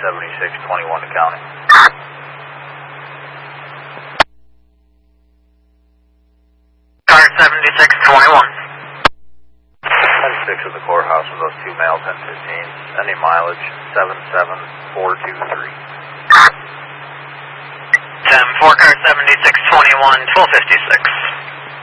7621 to county. Car 7621. 10-6 at the courthouse with those two males, 10-15. Any mileage, 77423. 10-4, car 7621, 1256.